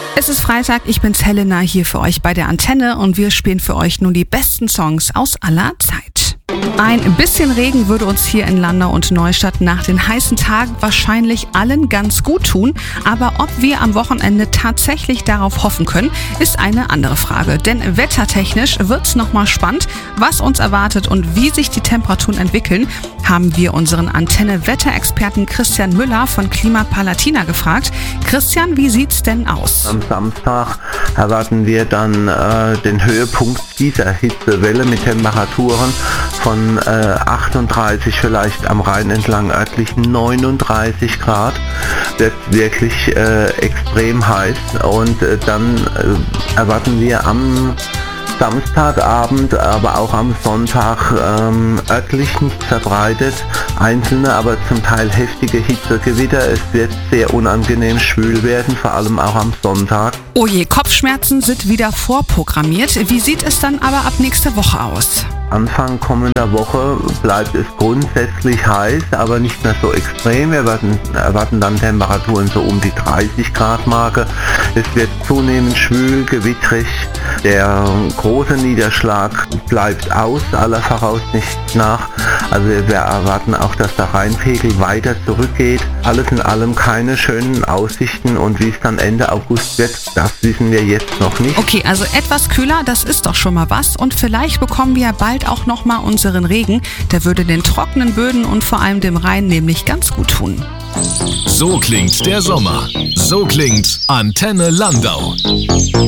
Es ist Freitag, ich bin's Helena hier für euch bei der Antenne und wir spielen für euch nun die besten Songs aus aller Zeit. Ein bisschen Regen würde uns hier in Landau und Neustadt nach den heißen Tagen wahrscheinlich allen ganz gut tun. Aber ob wir am Wochenende tatsächlich darauf hoffen können, ist eine andere Frage. Denn wettertechnisch wird's nochmal spannend. Was uns erwartet und wie sich die Temperaturen entwickeln, haben wir unseren Antenne-Wetterexperten Christian Müller von Klima Palatina gefragt. Christian, wie sieht's denn aus? Am Samstag erwarten wir dann den Höhepunkt dieser Hitzewelle mit Temperaturen von 38, vielleicht am Rhein entlang örtlich 39 Grad. Wird wirklich extrem heiß und dann erwarten wir am Samstagabend, aber auch am Sonntag örtlich nicht verbreitet, einzelne, aber zum Teil heftige Hitzegewitter. Es wird sehr unangenehm schwül werden, vor allem auch am Sonntag. Oh je, Kopfschmerzen sind wieder vorprogrammiert. Wie sieht es dann aber ab nächster Woche aus? Anfang kommender Woche bleibt es grundsätzlich heiß, aber nicht mehr so extrem. Wir erwarten dann Temperaturen so um die 30 Grad Marke. Es wird zunehmend schwül, gewittrig. Der große Niederschlag bleibt aus, aller Voraussicht nach. Also wir erwarten auch, dass der Rheinpegel weiter zurückgeht. Alles in allem keine schönen Aussichten und wie es dann Ende August wird, das wissen wir jetzt noch nicht. Okay, also etwas kühler, das ist doch schon mal was und vielleicht bekommen wir ja bald auch nochmal unseren Regen. Der würde den trockenen Böden und vor allem dem Rhein nämlich ganz gut tun. So klingt der Sommer. So klingt Antenne Landau.